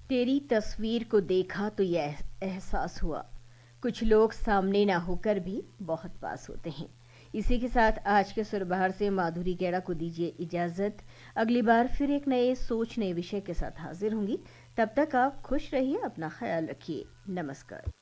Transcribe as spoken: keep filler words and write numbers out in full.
तेरी तस्वीर को देखा तो यह एहसास हुआ, कुछ लोग सामने ना होकर भी बहुत पास होते हैं। इसी के साथ आज के सुरबहार से माधुरी गेड़ा को दीजिए इजाजत। अगली बार फिर एक नए सोच नए विषय के साथ हाजिर होंगी। तब तक आप खुश रहिए, अपना ख्याल रखिए। नमस्कार।